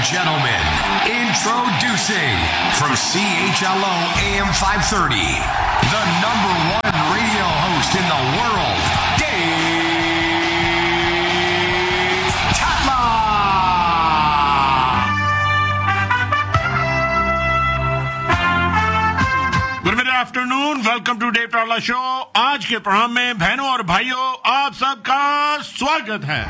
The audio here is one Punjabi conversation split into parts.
gentlemen, introducing from CHLO AM 530, the #1 radio host in the world, Dave Tatla. Good afternoon, welcome to Dave Tatla Show. आज के प्रोग्राम में बहनों और भाइयों आप सबका स्वागत है।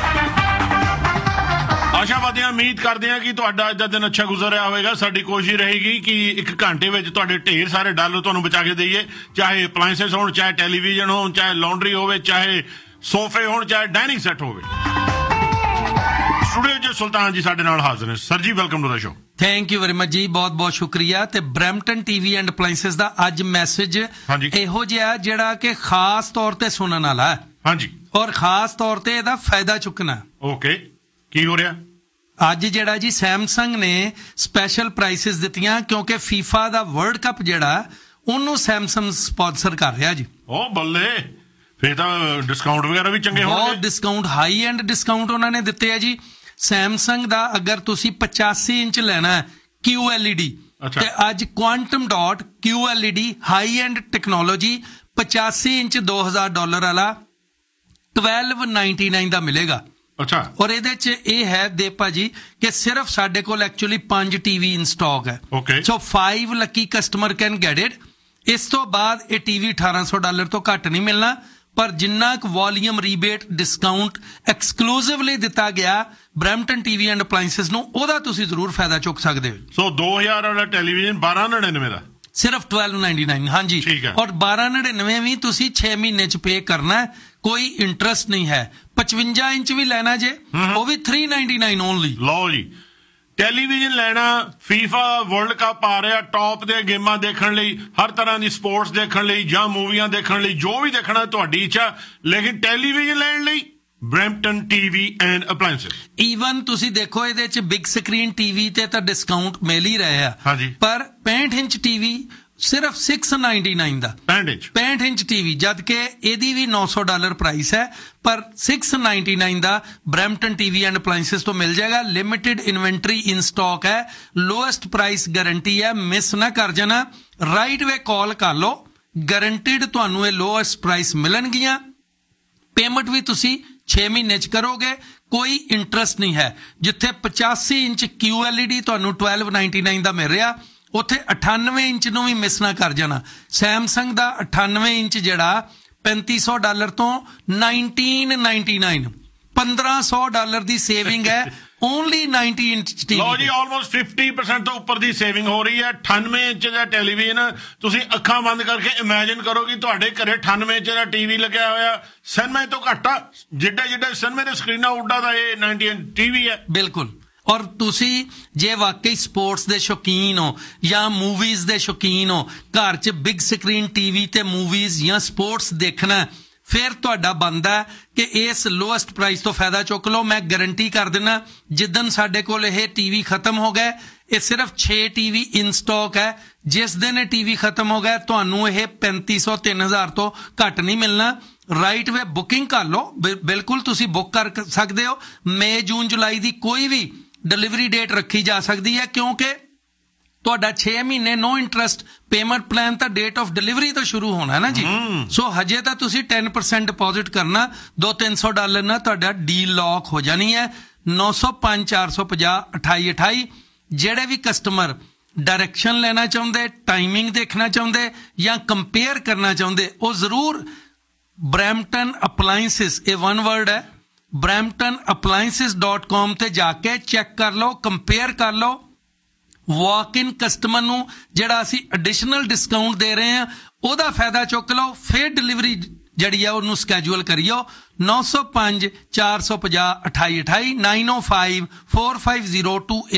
ਆਸ਼ਾਵਾਦੀ ਉਮੀਦ ਕਰਦੇ ਹਾਂ ਕਿ ਤੁਹਾਡਾ ਅੱਜ ਦਾ ਦਿਨ ਅੱਛਾ ਗੁਜ਼ਰ ਰਿਹਾ ਹੋਵੇਗਾ। ਸਾਡੀ ਕੋਸ਼ਿਸ਼ ਰਹੇਗੀ ਕਿ 1 ਘੰਟੇ ਵਿੱਚ ਤੁਹਾਡੇ ਢੇਰ ਸਾਰੇ ਡਾਲਰ ਤੁਹਾਨੂੰ ਬਚਾ ਕੇ ਦਈਏ, ਚਾਹੇ ਅਪਲਾਈਐਂਸਸ ਹੋਣ, ਚਾਹੇ ਟੈਲੀਵਿਜ਼ਨ ਹੋਣ, ਚਾਹੇ ਲਾਂਡਰੀ ਹੋਵੇ, ਚਾਹੇ ਸੋਫੇ ਹੋਣ, ਚਾਹੇ ਡਾਈਨਿੰਗ ਸੈੱਟ ਹੋਵੇ। ਸਟੂਡੀਓ 'ਚ ਸੁਲਤਾਨ ਜੀ ਸਾਡੇ ਨਾਲ ਹਾਜ਼ਰ ਨੇ। ਸਰ ਜੀ welcome to the show. Thank you very much ਜੀ, ਬਹੁਤ ਬਹੁਤ ਸ਼ੁਕਰੀਆ। ਤੇ ਬਰੈਂਪਟਨ ਟੀਵੀ ਐਂਡ ਅਪਲਾਈਐਂਸਸ ਦਾ ਅੱਜ ਮੈਸੇਜ ਇਹੋ ਜਿਹਾ ਜਿਹੜਾ ਕਿ ਖਾਸ ਤੌਰ ਤੇ ਸੁਣਨ ਵਾਲਾ ਹੈ। ਹਾਂਜੀ, ਔਰ ਖਾਸ ਤੌਰ ਤੇ ਇਹਦਾ ਫਾਇਦਾ ਚੁੱਕਣਾ। ਓਕੇ, ਕੀ ਹੋ ਰਿਹਾ ਅੱਜ? ਜਿਹੜਾ ਜੀ ਸੈਮਸੰਗ ਨੇ ਸਪੈਸ਼ਲ ਪ੍ਰਾਈਸਿਸ ਦਿੱਤੀਆਂ ਕਿਉਂਕਿ ਫੀਫਾ ਦਾ ਵਰਲਡ ਕੱਪ ਜਿਹੜਾ ਉਹਨੂੰ ਸੈਮਸੰਗ ਸਪਾਂਸਰ ਕਰ ਰਿਹਾ ਜੀ। ਓ ਬੱਲੇ, ਫਿਰ ਤਾਂ ਡਿਸਕਾਊਂਟ ਵਗੈਰਾ ਵੀ ਚੰਗੇ ਹੋਣਗੇ। ਬਹੁਤ ਡਿਸਕਾਊਂਟ, ਹਾਈ ਐਂਡ ਡਿਸਕਾਊਂਟ ਉਹਨਾਂ ਨੇ ਦਿੱਤੇ ਆ ਜੀ। ਸੈਮਸੰਗ ਦਾ ਅਗਰ ਤੁਸੀਂ 85 ਇੰਚ ਲੈਣਾ ਹੈ QLED ਤੇ ਅੱਜ quantum dot QLED high end technology 85 inch $2000 ਵਾਲਾ $1299 ਦਾ ਮਿਲੇਗਾ। ਅੱਛਾ, ਔਰ ਇਹਦੇ ਚ ਇਹ ਹੈ ਦੇ ਭਾਜੀ ਕਿ ਸਿਰਫ ਸਾਡੇ ਕੋਲ ਐਕਚੁਅਲੀ 5 ਟੀਵੀ ਇਨ ਸਟਾਕ ਹੈ। Okay, so 5 Lucky customer can get it. ਇਸ ਤੋਂ ਬਾਅਦ ਇਹ ਟੀਵੀ $1800 ਤੋਂ ਘੱਟ ਨਹੀਂ ਮਿਲਣਾ, ਪਰ ਜਿੰਨਾ ਕੁ ਵੋਲੀਅਮ ਰੀਬੇਟ ਡਿਸਕਾਊਂਟ ਐਕਸਕਲੂਸਿਵਲੀ ਦਿੱਤਾ ਗਿਆ ਬਰੈਂਪਟਨ ਟੀਵੀ ਐਂਡ ਅਪਲਾਈਐਂਸਸ ਨੂੰ, ਉਹਦਾ ਤੁਸੀਂ ਜ਼ਰੂਰ ਫਾਇਦਾ ਚੁੱਕ ਸਕਦੇ ਹੋ। ਸੋ 2000 ਵਾਲਾ ਟੈਲੀਵਿਜ਼ਨ 1299 ਦਾ ਸਿਰਫ $1299। ਹਾਂਜੀ, ਔਰ 1299 ਵੀ ਤੁਸੀਂ 6 ਮਹੀਨੇ ਚ ਪੇ ਕਰਨਾ ਹੈ, ਕੋਈ ਇੰਟਰਸਟ ਨਹੀਂ ਹੈ। 55 ਇੰਚ ਵੀ ਲੈਣਾ ਜੇ ਉਹ ਵੀ $399 ਓਨਲੀ। ਲਓ ਜੀ, ਟੈਲੀਵਿਜ਼ਨ ਲੈਣਾ, ਫੀਫਾ ਵਰਲਡ ਕੱਪ ਆ ਰਿਹਾ, ਟੌਪ ਦੇ ਗੇਮਾਂ ਦੇਖਣ ਲਈ, ਹਰ ਤਰ੍ਹਾਂ ਦੀ ਸਪੋਰਟਸ ਦੇਖਣ ਲਈ ਜਾਂ ਮੂਵੀਆਂ ਦੇਖਣ ਲਈ, ਜੋ ਵੀ ਦੇਖਣਾ ਤੁਹਾਡੀ ਇੱਛਾ, ਲੇਕਿਨ ਟੈਲੀਵਿਜ਼ਨ ਲੈਣ ਲਈ Brampton TV and appliances. Even ਤੁਸੀਂ ਦੇਖੋ ਇਹਦੇ ਚ ਬਿਗ ਸਕਰੀਨ ਟੀਵੀ ਤੇ ਤਾਂ ਡਿਸਕਾਊਂਟ ਮਿਲ ਹੀ ਰਹੇ ਆ। ਹਾਂਜੀ, ਪਰ 65 ਇੰਚ ਟੀਵੀ ਸਿਰਫ $699 ਦਾ। 65 ਇੰਚ ਟੀਵੀ, ਜਦ ਕਿ ਇਹਦੀ ਵੀ $900 ਪ੍ਰਾਈਸ ਹੈ, ਪਰ $699 ਦਾ ਬਰੈਂਪਟਨ ਟੀਵੀ ਐਂਡ ਅਪਲਾਈਐਂਸਸ ਤੋਂ ਮਿਲ ਜਾਏਗਾ। ਲਿਮਿਟਿਡ ਇਨਵੈਂਟਰੀ ਇਨ ਸਟਾਕ ਹੈ, ਲੋਐਸਟ ਪ੍ਰਾਈਸ ਗਾਰੰਟੀ ਹੈ, ਮਿਸ ਨਾ ਕਰ ਜਾਣਾ। ਰਾਈਟ ਵੇ ਕਾਲ ਕਰ ਲਓ, ਗਾਰੰਟਿਡ ਤੁਹਾਨੂੰ ਇਹ ਲੋਐਸਟ ਪ੍ਰਾਈਸ ਮਿਲਣਗੀਆਂ। ਪੇਮੈਂਟ ਵੀ ਤੁਸੀਂ 6 ਮਹੀਨੇ ਚ ਕਰੋਗੇ, ਕੋਈ ਇੰਟਰਸਟ ਨਹੀਂ ਹੈ। ਜਿੱਥੇ 85 ਇੰਚ QLED ਤੁਹਾਨੂੰ $1299 ਦਾ ਮਿਲ ਰਿਹਾ, ਉੱਥੇ 98 ਇੰਚ ਨੂੰ ਵੀ ਮਿਸ ਨਾ ਕਰ ਜਾਣਾ। ਸੈਮਸੰਗ ਦਾ 98 ਇੰਚ ਜਿਹੜਾ $3500 ਤੋਂ $1999, $1500 ਦੀ ਸੇਵਿੰਗ ਹੈ ਓਨਲੀ 90 ਇੰਚ ਟੀਵੀ। ਲਓ ਜੀ, ਆਲਮੋਸਟ 50% ਤੋਂ ਉੱਪਰ ਦੀ ਸੇਵਿੰਗ ਹੋ ਰਹੀ ਹੈ। 98 ਇੰਚ ਦਾ ਟੈਲੀਵਿਜ਼ਨ, ਤੁਸੀਂ ਅੱਖਾਂ ਬੰਦ ਕਰਕੇ ਇਮੇਜਿਨ ਕਰੋ ਕਿ ਤੁਹਾਡੇ ਘਰੇ 98 ਇੰਚ ਦਾ ਟੀਵੀ ਲੱਗਿਆ ਹੋਇਆ। ਸਿਨੇਮੇ ਤੋਂ ਘੱਟ ਆ, ਜਿੱਡੇ ਸਿਨੇਮੇ ਦੇ ਸਕਰੀਨਾਂ ਉੱਡਾ ਦਾ ਇਹ 90 ਇੰਚ ਟੀਵੀ ਹੈ। ਬਿਲਕੁਲ, ਔਰ ਤੁਸੀਂ ਜੇ ਵਾਕਈ ਸਪੋਰਟਸ ਦੇ ਸ਼ੌਕੀਨ ਹੋ ਜਾਂ ਮੂਵੀਜ਼ ਦੇ ਸ਼ੌਕੀਨ ਹੋ, ਘਰ 'ਚ ਬਿਗ ਸਕਰੀਨ ਟੀਵੀ ਤੇ ਮੂਵੀਜ਼ ਜਾਂ ਸਪੋਰਟਸ ਦੇਖਣਾ, ਫਿਰ ਤੁਹਾਡਾ ਬਣਦਾ ਕਿ ਇਸ ਲੋਐਸਟ ਪ੍ਰਾਈਸ ਤੋਂ ਫਾਇਦਾ ਚੁੱਕ ਲਓ। ਮੈਂ ਗਾਰੰਟੀ ਕਰ ਦਿੰਦਾ, ਜਿੱਦਣ ਸਾਡੇ ਕੋਲ ਇਹ ਟੀਵੀ ਖਤਮ ਹੋ ਗਏ, ਇਹ ਸਿਰਫ 6 ਟੀਵੀ ਇਨ ਸਟਾਕ ਹੈ। ਜਿਸ ਦਿਨ ਇਹ ਟੀਵੀ ਖਤਮ ਹੋ ਗਿਆ ਤੁਹਾਨੂੰ ਇਹ 3500 3000 ਤੋਂ ਘੱਟ ਨਹੀਂ ਮਿਲਣਾ। ਰਾਈਟ ਵੇ ਬੁਕਿੰਗ ਕਰ ਲਓ, ਬਿਲਕੁਲ ਤੁਸੀਂ ਬੁੱਕ ਕਰ ਸਕਦੇ ਹੋ। ਮਈ, ਜੂਨ, ਜੁਲਾਈ ਦੀ ਕੋਈ ਵੀ ਡਿਲੀਵਰੀ ਡੇਟ ਰੱਖੀ ਜਾ ਸਕਦੀ ਹੈ, ਕਿਉਂਕਿ ਤੁਹਾਡਾ 6 ਮਹੀਨੇ ਨੋ ਇੰਟਰਸਟ ਪੇਮੈਂਟ ਪਲਾਨ ਤਾਂ ਡੇਟ ਆਫ ਡਿਲੀਵਰੀ ਤੋਂ ਸ਼ੁਰੂ ਹੋਣਾ ਨਾ ਜੀ। ਸੋ ਹਜੇ ਤਾਂ ਤੁਸੀਂ 10% ਡਿਪੋਜ਼ਿਟ ਕਰਨਾ, $200-300 ਨਾਲ ਤੁਹਾਡਾ ਡੀਲ ਲੌਕ ਹੋ ਜਾਣੀ ਹੈ। 905 450 2828। ਜਿਹੜੇ ਵੀ ਕਸਟਮਰ ਡਾਇਰੈਕਸ਼ਨ ਲੈਣਾ ਚਾਹੁੰਦੇ, ਟਾਈਮਿੰਗ ਦੇਖਣਾ ਚਾਹੁੰਦੇ ਜਾਂ ਕੰਪੇਅਰ ਕਰਨਾ ਚਾਹੁੰਦੇ, ਉਹ ਜ਼ਰੂਰ ਬਰੈਂਪਟਨ ਅਪਲਾਈਐਂਸਸ, ਇਹ ਵਨ ਵਰਡ ਹੈ, bramptonappliances.com ਤੇ ਜਾ ਕੇ ਚੈੱਕ ਕਰ ਲਓ, ਕੰਪੇਅਰ ਕਰ ਲਓ। ਵਾਕ ਇਨ ਕਸਟਮਰ ਨੂੰ ਜਿਹੜਾ ਅਸੀਂ ਐਡੀਸ਼ਨਲ ਡਿਸਕਾਊਂਟ ਦੇ ਰਹੇ ਹਾਂ ਉਹਦਾ ਫਾਇਦਾ ਚੁੱਕ ਲਓ, ਫਿਰ ਡਿਲੀਵਰੀ ਜਿਹੜੀ ਆ ਉਹਨੂੰ ਸਕੈਜੂਅਲ ਕਰਿਓ। 905 450 2828 905 450 28